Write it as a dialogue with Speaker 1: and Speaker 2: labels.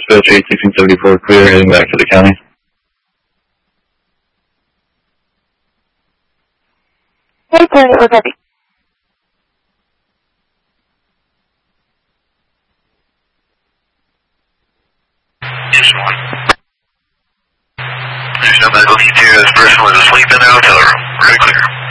Speaker 1: Dispatch 81674 clear, heading back to the county.
Speaker 2: Hey, Terry, it was Eddie.
Speaker 3: Yes, one. There's no medical need here. This person was asleep in the hotel room. Very clear.